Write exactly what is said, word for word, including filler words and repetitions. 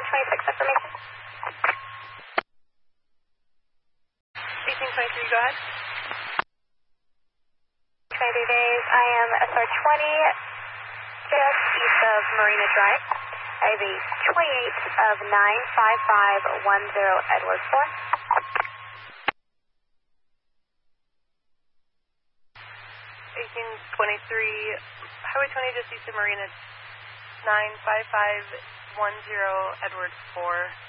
twenty-six information. eighteen twenty-three, go ahead. twenty-three days, I am S R twenty, just east of Marina Drive. I have a twenty-eight of nine five five one zero Edward four. eighteen twenty-three, Highway twenty, just east of Marina, nine five five one zero Edward four.